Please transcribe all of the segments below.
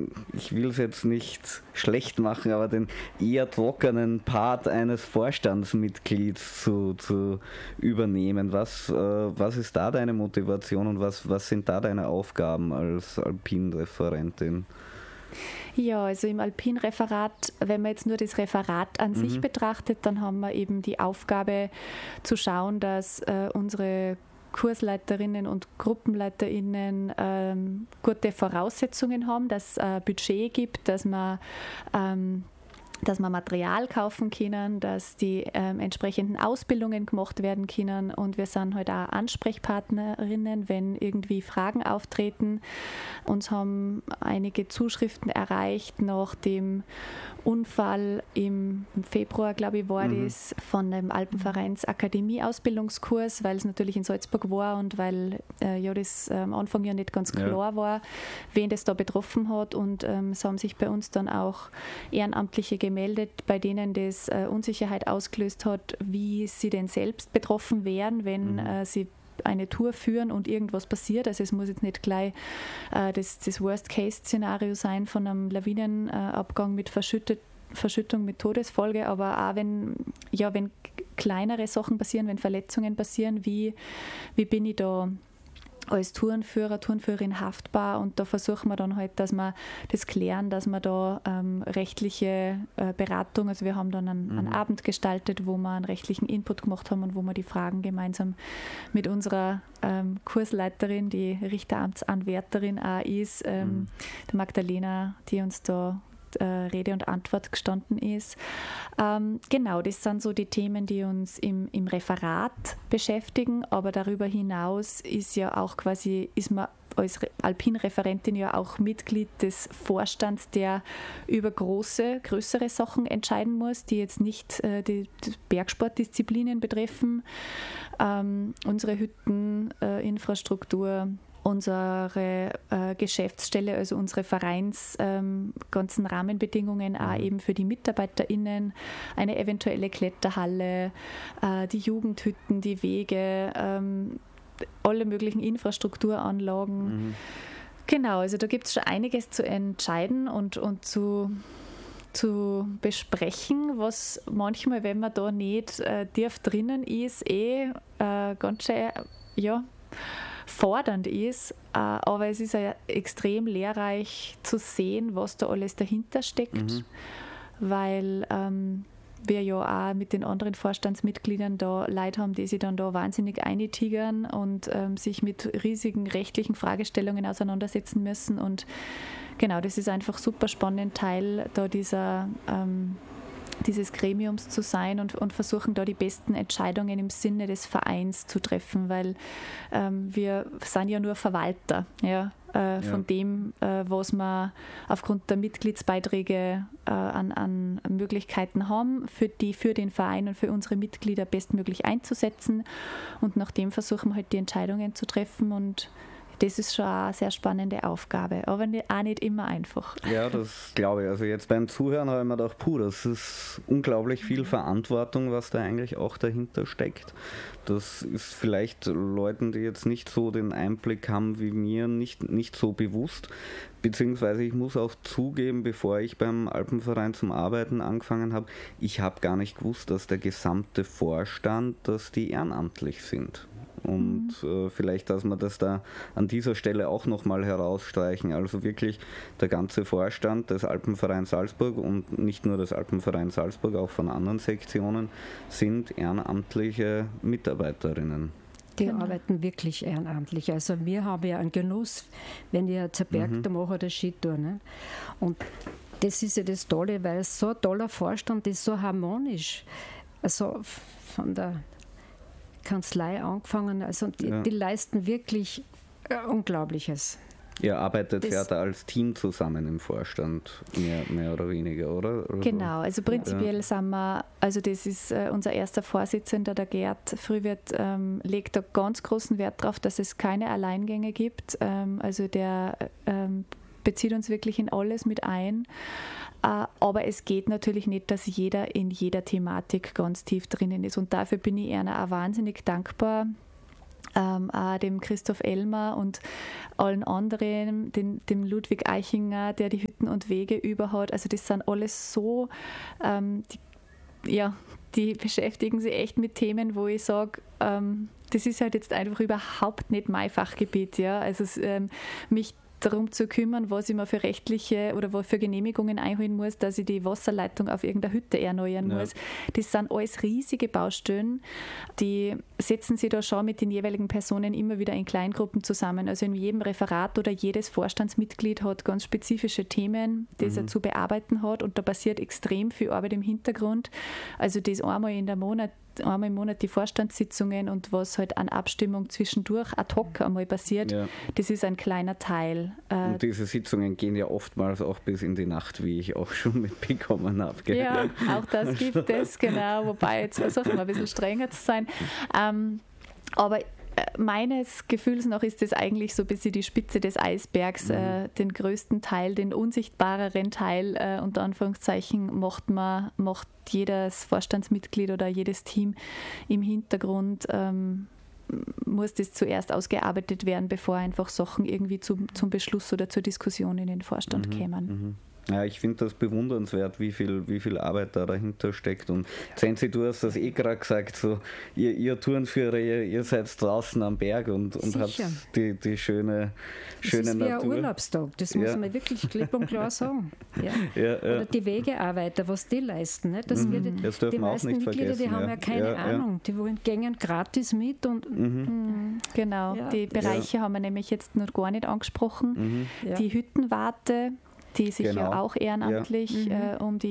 ich will es jetzt nicht schlecht machen, aber den eher trockenen Part eines Vorstandsmitglieds zu übernehmen. Was ist da deine Motivation und was sind da deine Aufgaben als Alpin-Referentin? Ja, also im Alpin-Referat, wenn man jetzt nur das Referat an sich betrachtet, dann haben wir eben die Aufgabe zu schauen, dass unsere Kursleiterinnen und GruppenleiterInnen gute Voraussetzungen haben, dass es Budget gibt, dass man Material kaufen können, dass die entsprechenden Ausbildungen gemacht werden können, und wir sind halt auch Ansprechpartnerinnen, wenn irgendwie Fragen auftreten. Uns haben einige Zuschriften erreicht nach dem Unfall im Februar, glaube ich, war das, von dem Alpenvereins Akademie-Ausbildungskurs, weil es natürlich in Salzburg war und weil das am Anfang ja nicht ganz klar war, wen das da betroffen hat, und es haben sich bei uns dann auch Ehrenamtliche gemeldet, bei denen das Unsicherheit ausgelöst hat, wie sie denn selbst betroffen wären, wenn sie eine Tour führen und irgendwas passiert. Also es muss jetzt nicht gleich das Worst-Case-Szenario sein von einem Lawinenabgang mit Verschüttung mit Todesfolge, aber auch wenn kleinere Sachen passieren, wenn Verletzungen passieren, wie bin ich da als Tourenführer, Tourenführerin haftbar, und da versuchen wir dann halt, dass wir das klären, dass wir da rechtliche Beratung, also wir haben dann einen Abend gestaltet, wo wir einen rechtlichen Input gemacht haben und wo wir die Fragen gemeinsam mit unserer Kursleiterin, die Richteramtsanwärterin auch ist, der Magdalena, die uns da Rede und Antwort gestanden ist. Genau, das sind so die Themen, die uns im Referat beschäftigen, aber darüber hinaus ist man als Alpin-Referentin ja auch Mitglied des Vorstands, der über größere Sachen entscheiden muss, die jetzt nicht die Bergsportdisziplinen betreffen. Unsere Hütteninfrastruktur, unsere Geschäftsstelle, also unsere ganzen Rahmenbedingungen auch eben für die MitarbeiterInnen, eine eventuelle Kletterhalle, die Jugendhütten, die Wege, alle möglichen Infrastrukturanlagen. Genau, also da gibt es schon einiges zu entscheiden und zu besprechen, was manchmal, wenn man da nicht tief drinnen ist, ganz schön, fordernd ist, aber es ist ja extrem lehrreich zu sehen, was da alles dahinter steckt, weil wir ja auch mit den anderen Vorstandsmitgliedern da Leute haben, die sich dann da wahnsinnig eintigern und sich mit riesigen rechtlichen Fragestellungen auseinandersetzen müssen, und genau, das ist einfach super spannend, Teil da dieses Gremiums zu sein und versuchen da die besten Entscheidungen im Sinne des Vereins zu treffen, weil wir sind ja nur Verwalter von dem, was wir aufgrund der Mitgliedsbeiträge an Möglichkeiten haben, für den Verein und für unsere Mitglieder bestmöglich einzusetzen, und nach dem versuchen wir halt die Entscheidungen zu treffen, und das ist schon eine sehr spannende Aufgabe, aber auch nicht immer einfach. Ja, das glaube ich. Also jetzt beim Zuhören habe ich mir gedacht, das ist unglaublich viel Verantwortung, was da eigentlich auch dahinter steckt. Das ist vielleicht Leuten, die jetzt nicht so den Einblick haben wie mir, nicht so bewusst. Beziehungsweise ich muss auch zugeben, bevor ich beim Alpenverein zum Arbeiten angefangen habe, ich habe gar nicht gewusst, dass der gesamte Vorstand, dass die ehrenamtlich sind. Und vielleicht, dass wir das da an dieser Stelle auch nochmal herausstreichen. Also wirklich der ganze Vorstand des Alpenvereins Salzburg und nicht nur des Alpenvereins Salzburg, auch von anderen Sektionen, sind ehrenamtliche Mitarbeiterinnen. Die arbeiten wirklich ehrenamtlich. Also wir haben ja einen Genuss, wenn ich zur Berg da mache oder Skitour. Ne? Und das ist ja das Tolle, weil es so ein toller Vorstand ist, so harmonisch. Also von der Kanzlei angefangen, also die leisten wirklich Unglaubliches. Ihr arbeitet ja da als Team zusammen im Vorstand, mehr oder weniger, oder? Genau, also prinzipiell sind wir, also das ist unser erster Vorsitzender, der Gerd Frühwirt, legt da ganz großen Wert darauf, dass es keine Alleingänge gibt, also der bezieht uns wirklich in alles mit ein. Aber es geht natürlich nicht, dass jeder in jeder Thematik ganz tief drinnen ist. Und dafür bin ich Erna auch wahnsinnig dankbar, auch dem Christoph Elmer und allen anderen, dem Ludwig Eichinger, der die Hütten und Wege über hat. Also das sind alles so, die beschäftigen sich echt mit Themen, wo ich sage, das ist halt jetzt einfach überhaupt nicht mein Fachgebiet. Ja? Also mich darum zu kümmern, was ich mir für rechtliche oder was für Genehmigungen einholen muss, dass ich die Wasserleitung auf irgendeiner Hütte erneuern muss. Das sind alles riesige Baustellen, die setzen sich da schon mit den jeweiligen Personen immer wieder in Kleingruppen zusammen. Also in jedem Referat oder jedes Vorstandsmitglied hat ganz spezifische Themen, die er zu bearbeiten hat, und da passiert extrem viel Arbeit im Hintergrund. Also das einmal im Monat die Vorstandssitzungen und was halt an Abstimmung zwischendurch ad hoc einmal passiert, das ist ein kleiner Teil. Und diese Sitzungen gehen ja oftmals auch bis in die Nacht, wie ich auch schon mitbekommen habe. Gell? Ja, auch das gibt es, genau. Wobei, jetzt versuchen wir ein bisschen strenger zu sein. Aber meines Gefühls nach ist das eigentlich so ein bisschen die Spitze des Eisbergs. Den größten Teil, den unsichtbareren Teil, unter Anführungszeichen, macht jedes Vorstandsmitglied oder jedes Team im Hintergrund. Muss das zuerst ausgearbeitet werden, bevor einfach Sachen irgendwie zum Beschluss oder zur Diskussion in den Vorstand kämen. Ja, ich finde das bewundernswert, wie viel Arbeit da dahinter steckt. Und Zenzi, du hast das gerade gesagt, so, ihr Tourenführer, ihr seid draußen am Berg und habt die schöne Natur. Das ist wie ein Urlaubstag, das muss man wirklich klipp und klar sagen. Ja. Oder die Wegearbeiter, was die leisten. Ne? Das die meisten Mitglieder, die haben ja keine Ahnung, die gehen gratis mit. Und genau, die Bereiche haben wir nämlich jetzt noch gar nicht angesprochen. Die Hüttenwarte, die sich ja auch ehrenamtlich um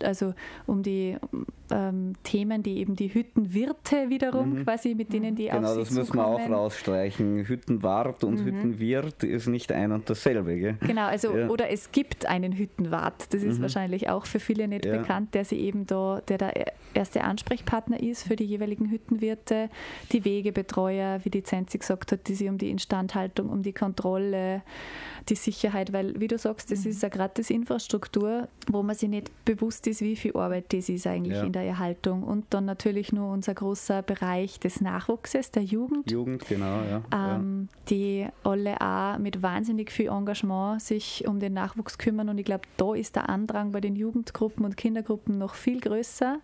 die Themen, die eben die Hüttenwirte wiederum quasi, mit denen die genau, auf sie zukommen. Genau, das müssen wir auch rausstreichen. Hüttenwart und Hüttenwirt ist nicht ein und dasselbe. Gell? Genau, also oder es gibt einen Hüttenwart, das ist wahrscheinlich auch für viele nicht bekannt, der der erste Ansprechpartner ist für die jeweiligen Hüttenwirte, die Wegebetreuer, wie die Zenzi gesagt hat, die sich um die Instandhaltung, um die Kontrolle, die Sicherheit, weil, wie du sagst, das ist eine gratis Infrastruktur, wo man sich nicht bewusst ist, wie viel Arbeit das ist eigentlich in der Erhaltung. Und dann natürlich nur unser großer Bereich des Nachwuchses, der Jugend. Jugend, genau, die alle auch mit wahnsinnig viel Engagement sich um den Nachwuchs kümmern. Und ich glaube, da ist der Andrang bei den Jugendgruppen und Kindergruppen noch viel größer.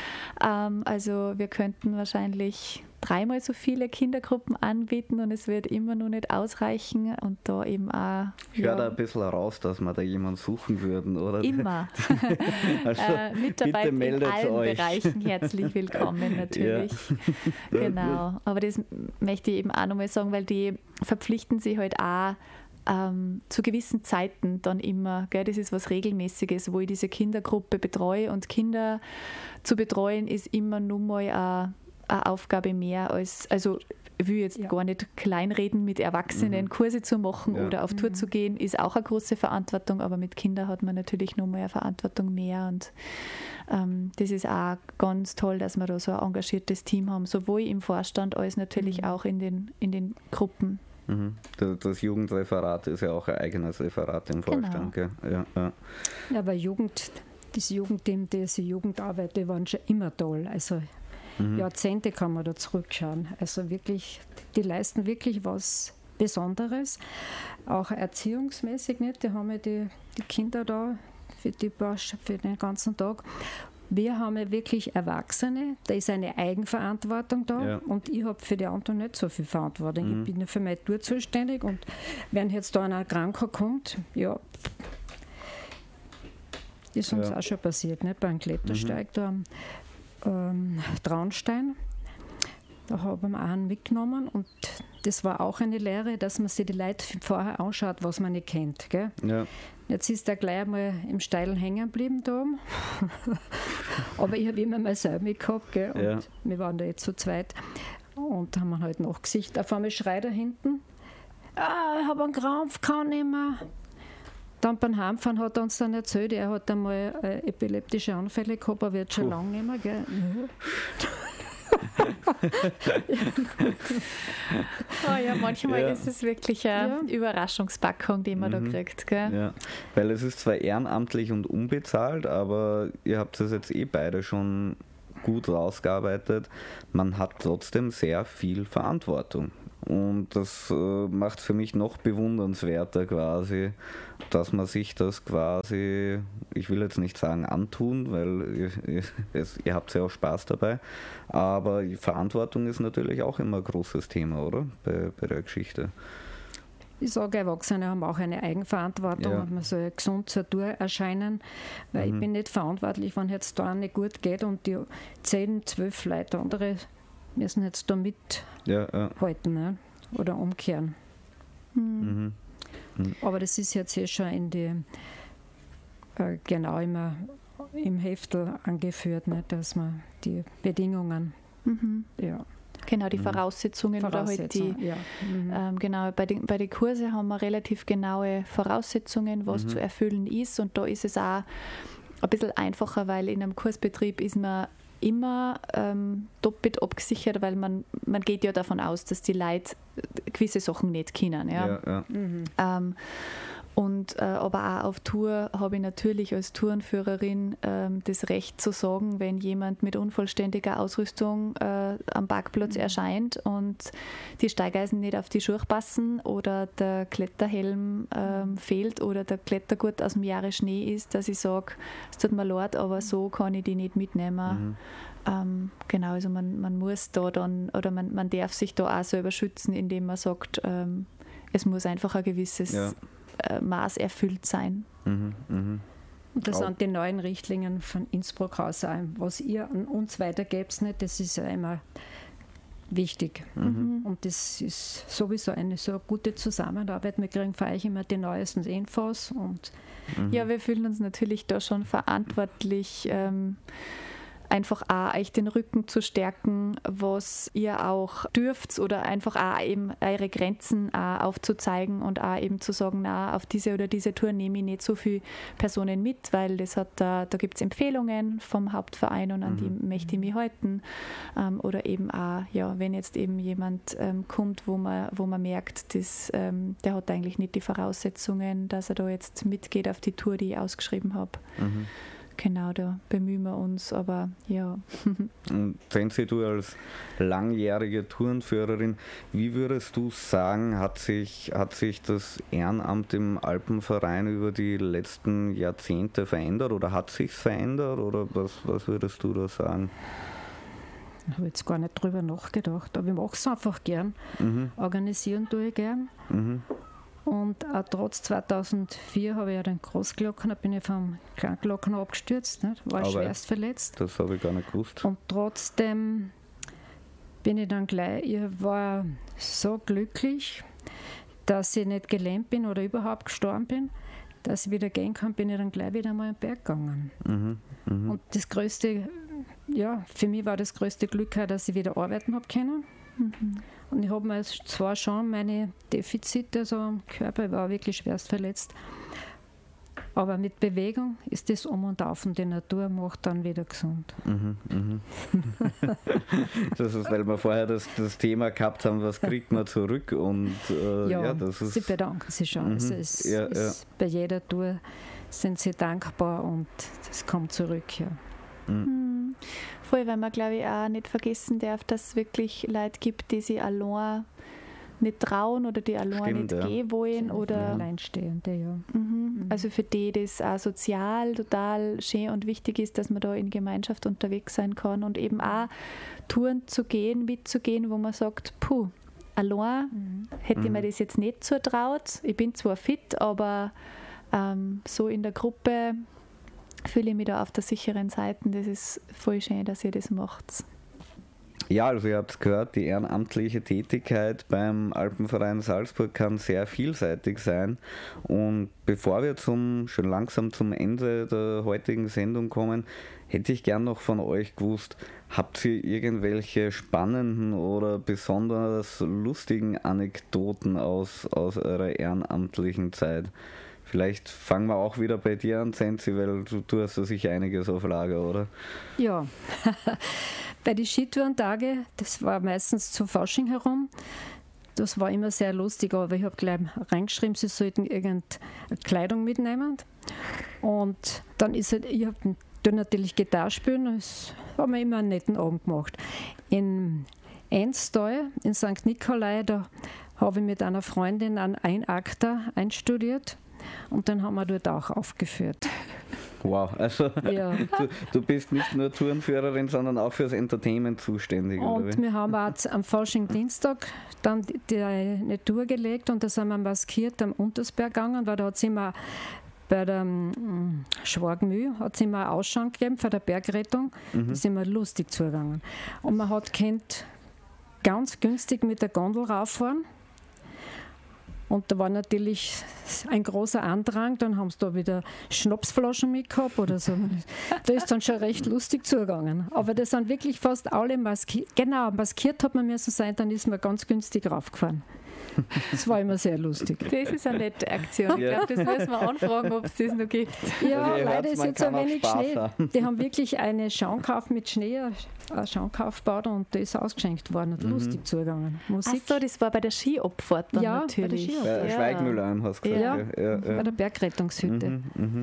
Also wir könnten wahrscheinlich 3-mal so viele Kindergruppen anbieten und es wird immer noch nicht ausreichen, und da eben auch... Ich höre da ein bisschen raus, dass wir da jemanden suchen würden, oder? Immer. Also Mitarbeit bitte meldet in allen euch. Bereichen herzlich willkommen, natürlich. Genau. Aber das möchte ich eben auch nochmal sagen, weil die verpflichten sich halt auch zu gewissen Zeiten dann immer, gell, das ist was Regelmäßiges, wo ich diese Kindergruppe betreue, und Kinder zu betreuen ist immer nur mal eine Aufgabe mehr als, also ich will jetzt gar nicht kleinreden, mit Erwachsenen Kurse zu machen oder auf Tour zu gehen, ist auch eine große Verantwortung, aber mit Kindern hat man natürlich noch mal eine Verantwortung mehr, und das ist auch ganz toll, dass wir da so ein engagiertes Team haben, sowohl im Vorstand als natürlich auch in den Gruppen. Das Jugendreferat ist ja auch ein eigenes Referat im Vorstand. Genau. Gell? Ja, aber das Jugendteam, diese Jugendarbeit, die waren schon immer toll. Also Jahrzehnte kann man da zurückschauen. Also wirklich, die leisten wirklich was Besonderes. Auch erziehungsmäßig nicht. Die haben ja die Kinder da für den ganzen Tag. Wir haben ja wirklich Erwachsene, da ist eine Eigenverantwortung da, und ich habe für die anderen nicht so viel Verantwortung. Ich bin ja für meine Tour zuständig, und wenn jetzt da einer Kranker kommt, ist uns auch schon passiert, nicht? Beim Klettersteig da am Traunstein. Da haben wir einen mitgenommen, und das war auch eine Lehre, dass man sich die Leute vorher anschaut, was man nicht kennt. Gell? Ja. Jetzt ist er gleich einmal im Steilen hängen geblieben da oben. Aber ich habe immer mein Seil mitgehabt, gell? Und wir waren da jetzt zu zweit und haben halt nachgesicht. Auf einmal schreit er hinten, ich habe einen Krampf, kann nicht mehr. Dann beim Heimfahren hat er uns dann erzählt, er hat einmal epileptische Anfälle gehabt, aber jetzt schon lange nicht mehr. Gell? Manchmal ist es wirklich eine Überraschungspackung, die man da kriegt. Gell? Ja, weil es ist zwar ehrenamtlich und unbezahlt, aber ihr habt das jetzt beide schon gut rausgearbeitet. Man hat trotzdem sehr viel Verantwortung. Und das macht es für mich noch bewundernswerter quasi, dass man sich das quasi, ich will jetzt nicht sagen antun, weil ihr habt ja auch Spaß dabei, aber die Verantwortung ist natürlich auch immer ein großes Thema, oder? Bei der Geschichte. Ich sage, Erwachsene haben auch eine Eigenverantwortung und man soll gesund zur Tour erscheinen, weil ich bin nicht verantwortlich, wenn jetzt da nicht gut geht und die 10, 12 Leute andere müssen jetzt da mithalten ne? Oder umkehren. Aber das ist jetzt hier schon in die genau immer im Heftel angeführt, ne? Dass man die Bedingungen Genau, die Voraussetzungen oder halt die, genau, bei den Kursen haben wir relativ genaue Voraussetzungen, was zu erfüllen ist, und da ist es auch ein bisschen einfacher, weil in einem Kursbetrieb ist man immer doppelt abgesichert, weil man geht ja davon aus, dass die Leute gewisse Sachen nicht kennen. Ja? Aber auch auf Tour habe ich natürlich als Tourenführerin das Recht zu sagen, wenn jemand mit unvollständiger Ausrüstung am Parkplatz erscheint und die Steigeisen nicht auf die Schuhe passen oder der Kletterhelm fehlt oder der Klettergurt aus dem Jahre Schnee ist, dass ich sage, es tut mir leid, aber so kann ich die nicht mitnehmen. Genau, also man muss da dann, oder man darf sich da auch selber schützen, indem man sagt, es muss einfach ein gewisses Maß erfüllt sein. Und das sind die neuen Richtlinien von Innsbruck raus. Was ihr an uns weitergebt, nicht, das ist ja immer wichtig. Und das ist sowieso eine so gute Zusammenarbeit. Wir kriegen von euch immer die neuesten Infos. Und ja, wir fühlen uns natürlich da schon verantwortlich, einfach auch euch den Rücken zu stärken, was ihr auch dürft, oder einfach auch eben eure Grenzen auch aufzuzeigen und auch eben zu sagen, na, auf diese oder diese Tour nehme ich nicht so viele Personen mit, weil das hat da gibt es Empfehlungen vom Hauptverein und an die möchte ich mich halten. Oder eben auch, ja, wenn jetzt eben jemand kommt, wo man merkt, der hat eigentlich nicht die Voraussetzungen, dass er da jetzt mitgeht auf die Tour, die ich ausgeschrieben habe. Genau, da bemühen wir uns, aber ja. Und Zenzi, du als langjährige Tourenführerin, wie würdest du sagen, hat sich das Ehrenamt im Alpenverein über die letzten Jahrzehnte verändert oder hat sich verändert, oder was würdest du da sagen? Ich habe jetzt gar nicht drüber nachgedacht, aber ich mache es einfach gern. Organisieren tue ich gern. Und auch trotz 2004 habe ich ja den Großglockner, bin ich vom Kleinglockner abgestürzt, nicht? War schwerst verletzt. Das habe ich gar nicht gewusst. Und trotzdem bin ich dann gleich, ich war so glücklich, dass ich nicht gelähmt bin oder überhaupt gestorben bin, dass ich wieder gehen kann, bin ich dann gleich wieder mal in den Berg gegangen. Und das größte, für mich war das größte Glück, dass ich wieder arbeiten habe können. Und ich habe mir zwar schon meine Defizite so am Körper, ich war wirklich schwerst verletzt, aber mit Bewegung ist das Um und Auf und die Natur macht dann wieder gesund. Das ist, weil wir vorher das Thema gehabt haben, was kriegt man zurück, und das ist... Sie bedanken sich schon. Also es ist bei jeder Tour sind sie dankbar und das kommt zurück, ja. Voll, weil man, glaube ich, auch nicht vergessen darf, dass es wirklich Leute gibt, die sich allein nicht trauen oder die allein nicht gehen wollen. Oder Alleinstehende, ja. Also für die das auch sozial total schön und wichtig ist, dass man da in Gemeinschaft unterwegs sein kann und eben auch Touren zu gehen, mitzugehen, wo man sagt, allein hätte ich mir das jetzt nicht zutraut. Ich bin zwar fit, aber so in der Gruppe fühle ich mich da auf der sicheren Seite. Das ist voll schön, dass ihr das macht. Ja, also ihr habt gehört, die ehrenamtliche Tätigkeit beim Alpenverein Salzburg kann sehr vielseitig sein. Und bevor wir schon langsam zum Ende der heutigen Sendung kommen, hätte ich gern noch von euch gewusst, habt ihr irgendwelche spannenden oder besonders lustigen Anekdoten aus eurer ehrenamtlichen Zeit? Vielleicht fangen wir auch wieder bei dir an, Zenzi, weil du hast ja sicher einiges auf Lager, oder? Ja, bei den Skitourentage, das war meistens zu Fasching herum, das war immer sehr lustig, aber ich habe gleich reingeschrieben, sie sollten irgendeine Kleidung mitnehmen. Und dann ist halt, ich habe natürlich Gitarre spielen, das haben wir immer einen netten Abend gemacht. In Enstal in St. Nikolai, da habe ich mit einer Freundin einen Einakter einstudiert und dann haben wir dort auch aufgeführt. Wow, also Ja. du bist nicht nur Tourenführerin, sondern auch fürs Entertainment zuständig, oder Und wie? wir haben auch am Fasching-Dienstag dann eine Tour gelegt und da sind wir maskiert am Untersberg gegangen, weil da hat es immer bei der Schwargmühl hat es immer einen Ausschank gegeben für die Bergrettung. Da ist immer lustig zugegangen. Und man hat kennt ganz günstig mit der Gondel rauffahren. Und da war natürlich ein großer Andrang, dann haben sie da wieder Schnapsflaschen mitgehabt oder so. Da ist dann schon recht lustig zugegangen. Aber das sind wirklich fast alle maskiert. Genau, maskiert hat man müssen sein, dann ist man ganz günstig raufgefahren. Das war immer sehr lustig. Das ist eine nette Aktion. Ich glaube, das müssen wir anfragen, ob es das noch gibt. Ja, Also ihr leider hört's, ist man jetzt so kann auch wenig Spaß Schnee. haben. Die haben wirklich eine Schaukauf mit Schnee, eine Schaukauf gebaut und da ist ausgeschenkt worden und lustig zugegangen. Ach Musik. so, das war bei der Skiabfahrt dann Ja, bei der natürlich. Skiabfahrt. Schweigmühlheim hast du Ja. gesagt. Ja. Bei der Bergrettungshütte.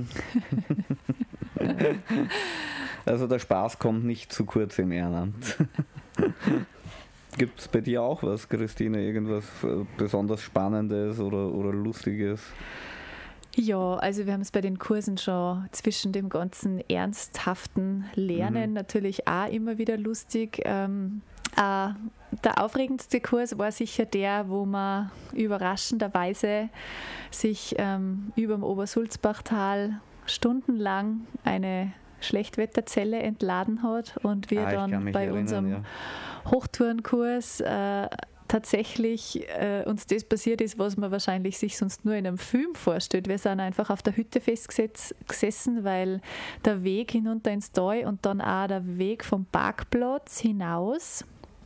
Also der Spaß kommt nicht zu kurz im Ehrenamt. Gibt es bei dir auch was, Christine, irgendwas besonders Spannendes oder Lustiges? Ja, also wir haben es bei den Kursen schon zwischen dem ganzen ernsthaften Lernen natürlich auch immer wieder lustig. Der aufregendste Kurs war sicher der, wo man überraschenderweise sich über dem Obersulzbachtal stundenlang eine Schlechtwetterzelle entladen hat und wir Ich kann dann mich bei erinnern, unserem ja. Hochtourenkurs tatsächlich uns das passiert ist, was man wahrscheinlich sich sonst nur in einem Film vorstellt. Wir sind einfach auf der Hütte festgesessen, weil der Weg hinunter ins Tal und dann auch der Weg vom Parkplatz hinaus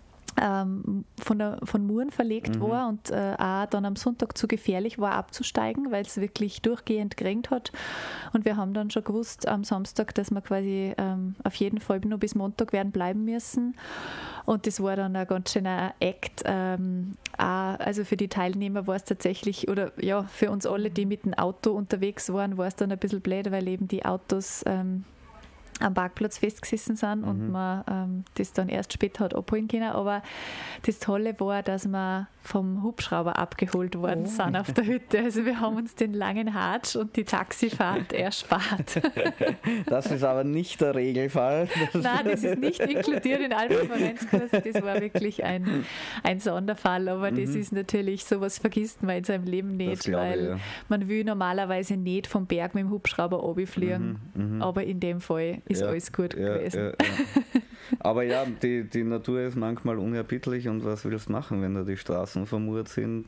von Muren verlegt war und auch dann am Sonntag zu gefährlich war abzusteigen, weil es wirklich durchgehend geregnet hat. Und wir haben dann schon gewusst am Samstag, dass wir quasi auf jeden Fall nur bis Montag werden bleiben müssen. Und das war dann ein ganz schöner Act. Also für die Teilnehmer war es tatsächlich, oder ja, für uns alle, die mit dem Auto unterwegs waren, war es dann ein bisschen blöd, weil eben die Autos am Parkplatz festgesessen sind und man das dann erst später hat abholen können. Aber das Tolle war, dass wir vom Hubschrauber abgeholt worden sind auf der Hütte. Also wir haben uns den langen Hatsch und die Taxifahrt erspart. Das ist aber nicht der Regelfall. Nein, das ist nicht inkludiert in Alpenreferenzkursen. Das war wirklich ein Sonderfall. Aber das ist natürlich, sowas vergisst man in seinem Leben nicht, weil man will normalerweise nicht vom Berg mit dem Hubschrauber runterfliegen. Aber in dem Fall ist alles gut gewesen. Aber ja, die Natur ist manchmal unerbittlich und was willst du machen, wenn da die Straßen vermurt sind?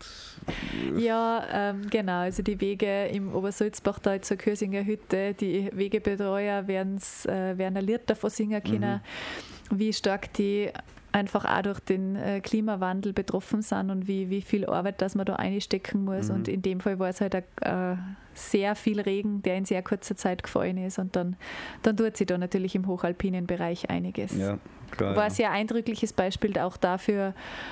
Ja, genau. Also die Wege im Obersulzbachtal zur Kürsinger Hütte, die Wegebetreuer werden ein Lied davon singen können, wie stark die einfach auch durch den Klimawandel betroffen sind und wie viel Arbeit, dass man da einstecken muss. Und in dem Fall war es halt sehr viel Regen, der in sehr kurzer Zeit gefallen ist. Und dann tut sich da natürlich im hochalpinen Bereich einiges. Ja, klar. War ein sehr eindrückliches Beispiel auch dafür,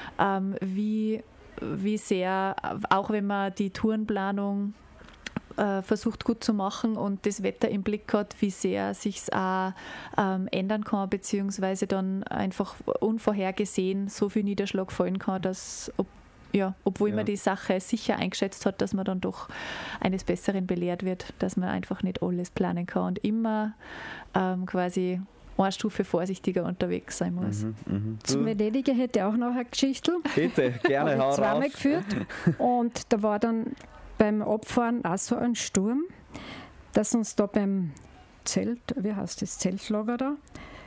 wie sehr, auch wenn man die Tourenplanung versucht gut zu machen und das Wetter im Blick hat, wie sehr sich es auch ändern kann, beziehungsweise dann einfach unvorhergesehen so viel Niederschlag fallen kann, dass obwohl man die Sache sicher eingeschätzt hat, dass man dann doch eines Besseren belehrt wird, dass man einfach nicht alles planen kann und immer quasi eine Stufe vorsichtiger unterwegs sein muss. Zum Venediger hätte ich auch noch eine Geschichte. Bitte, gerne, hau Habe ich raus. zweimal geführt. Und da war dann beim Abfahren auch so ein Sturm, dass uns da beim Zelt, wie heißt das, Zeltlager da?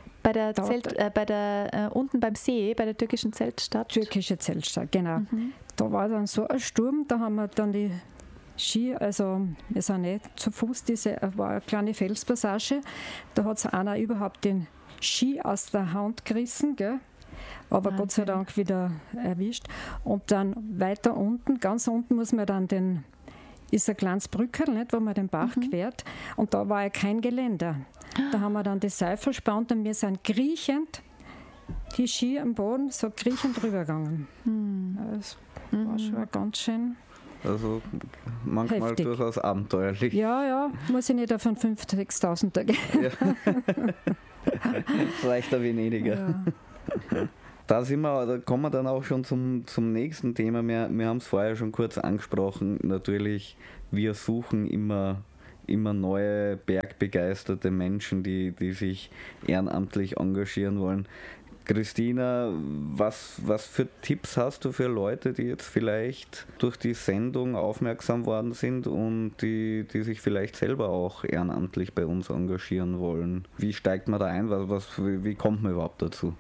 Unten beim See, bei der türkischen Zeltstadt. Türkische Zeltstadt, genau. Da war dann so ein Sturm, da haben wir dann die Ski, also wir sind nicht zu Fuß, war eine kleine Felspassage, da hat es einer überhaupt den Ski aus der Hand gerissen, gell? Aber Gott sei Dank wieder erwischt. Und dann weiter unten, ganz unten muss man dann ist ein kleines Brückerl, nicht, wo man den Bach quert. Und da war ja kein Geländer. Da haben wir dann das Seil verspannt und wir sind kriechend, die Ski am Boden, so kriechend rübergegangen. Das war schon ganz schön. Also manchmal heftig. durchaus abenteuerlich. Ja, muss ich nicht auf einen 5.000, 6.000 gehen. Ja. Vielleicht der Venediger. Ja. Da kommen wir dann auch schon zum nächsten Thema. Wir haben es vorher schon kurz angesprochen. Natürlich, wir suchen immer neue bergbegeisterte Menschen, die sich ehrenamtlich engagieren wollen. Christina, was für Tipps hast du für Leute, die jetzt vielleicht durch die Sendung aufmerksam worden sind und die sich vielleicht selber auch ehrenamtlich bei uns engagieren wollen? Wie steigt man da ein? Wie kommt man überhaupt dazu?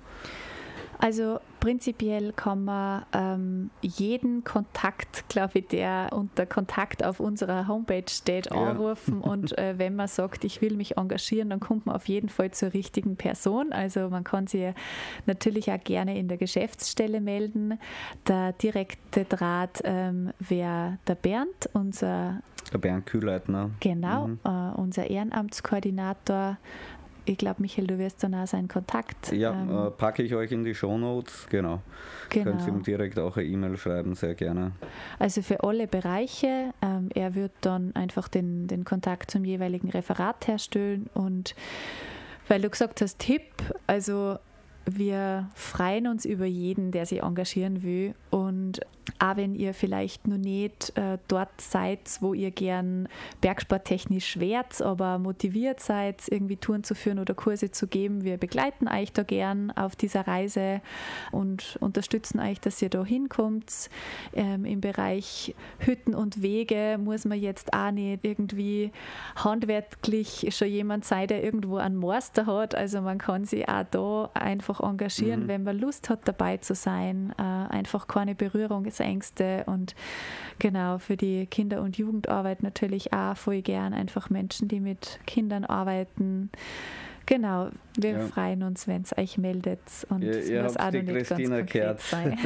Also prinzipiell kann man jeden Kontakt, glaube ich, der unter Kontakt auf unserer Homepage steht, anrufen und wenn man sagt, ich will mich engagieren, dann kommt man auf jeden Fall zur richtigen Person. Also man kann sich natürlich auch gerne in der Geschäftsstelle melden. Der direkte Draht wäre der Bernd, der Bernd Kühleitner. Genau, unser Ehrenamtskoordinator. Ich glaube, Michael, du wirst dann auch seinen Kontakt. Ja, packe ich euch in die Shownotes, genau. Könnt ihr ihm direkt auch eine E-Mail schreiben, sehr gerne. Also für alle Bereiche. Er wird dann einfach den Kontakt zum jeweiligen Referat herstellen. Und weil du gesagt hast, Tipp, also wir freuen uns über jeden, der sich engagieren will. Und auch wenn ihr vielleicht noch nicht dort seid, wo ihr gern bergsporttechnisch wärt, aber motiviert seid, irgendwie Touren zu führen oder Kurse zu geben, wir begleiten euch da gern auf dieser Reise und unterstützen euch, dass ihr da hinkommt. Im Bereich Hütten und Wege muss man jetzt auch nicht irgendwie handwerklich schon jemand sein, der irgendwo einen Meister hat. Also man kann sich auch da einfach engagieren, wenn man Lust hat, dabei zu sein. Einfach keine Berührungsängste und genau, für die Kinder- und Jugendarbeit natürlich auch voll gern. Einfach Menschen, die mit Kindern arbeiten. Genau, wir freuen uns, wenn es euch meldet und es muss auch noch nicht Christina ganz konkret sein.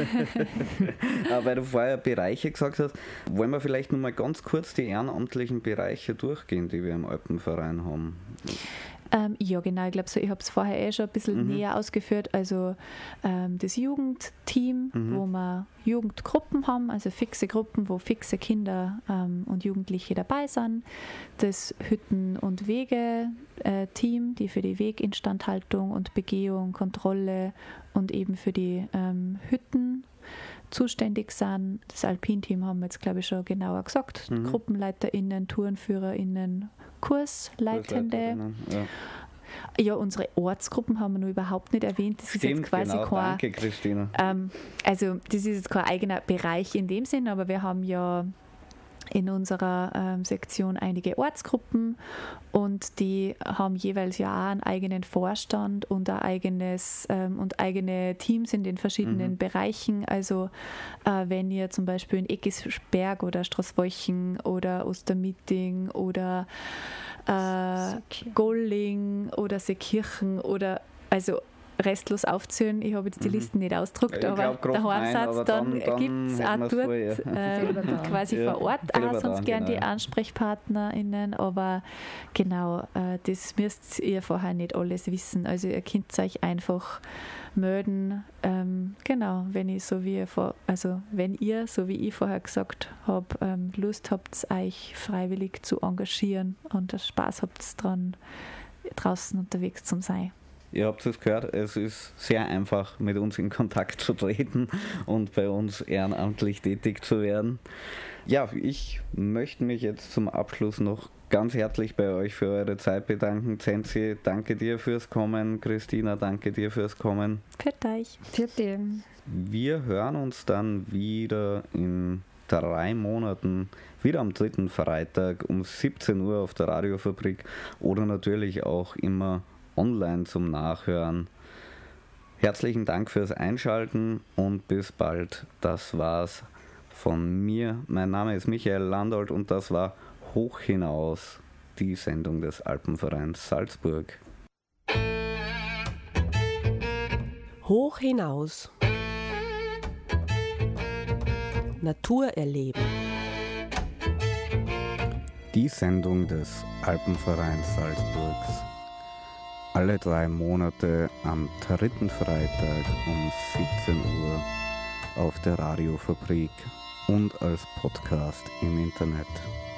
Weil du vorher Bereiche gesagt hast, wollen wir vielleicht noch mal ganz kurz die ehrenamtlichen Bereiche durchgehen, die wir im Alpenverein haben? Ja, genau. Ich glaube, ich habe es vorher schon ein bisschen näher ausgeführt. Also das Jugendteam, wo wir Jugendgruppen haben, also fixe Gruppen, wo fixe Kinder und Jugendliche dabei sind. Das Hütten- und Wege-Team, die für die Weginstandhaltung und Begehung, Kontrolle und eben für die Hütten zuständig sind. Das Alpin-Team haben wir jetzt, glaube ich, schon genauer gesagt. GruppenleiterInnen, TourenführerInnen, Kursleitende. Ja, unsere Ortsgruppen haben wir noch überhaupt nicht erwähnt. Das ist jetzt quasi genau. Danke, Christina. Also das ist jetzt kein eigener Bereich in dem Sinn, aber wir haben ja in unserer Sektion einige Ortsgruppen und die haben jeweils ja auch einen eigenen Vorstand und und eigene Teams in den verschiedenen Bereichen. Also wenn ihr zum Beispiel in Eckisberg oder Straßwolchen oder Ostermitting oder Golling oder Seekirchen oder also restlos aufzählen. Ich habe jetzt die Listen nicht ausgedruckt, aber der Haarnsatz, dann gibt es auch dort quasi vor Ort auch sonst gern die AnsprechpartnerInnen, aber genau, das müsst ihr vorher nicht alles wissen. Also ihr könnt euch einfach melden, genau, wenn ihr, so wie ich vorher gesagt habe, Lust habt, euch freiwillig zu engagieren und Spaß habt dran, draußen unterwegs zu sein. Ihr habt es gehört, es ist sehr einfach, mit uns in Kontakt zu treten und bei uns ehrenamtlich tätig zu werden. Ja, ich möchte mich jetzt zum Abschluss noch ganz herzlich bei euch für eure Zeit bedanken. Zenzi, danke dir fürs Kommen. Christina, danke dir fürs Kommen. Für euch. Für dich. Wir hören uns dann wieder in 3 Monaten, wieder am 3. Freitag um 17 Uhr auf der Radiofabrik oder natürlich auch immer online zum Nachhören. Herzlichen Dank fürs Einschalten und bis bald. Das war's von mir. Mein Name ist Michael Landolt und das war Hoch hinaus, die Sendung des Alpenvereins Salzburg. Hoch hinaus. Natur erleben. Die Sendung des Alpenvereins Salzburgs. Alle 3 Monate am 3. Freitag um 17 Uhr auf der Radiofabrik und als Podcast im Internet.